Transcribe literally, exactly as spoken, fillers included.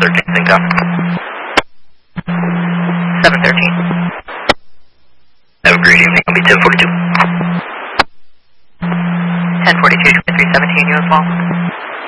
thirteen, sync up. seven thirteen. Have a great evening, I'll be ten forty-two. ten forty-two, twenty-three seventeen, you as well.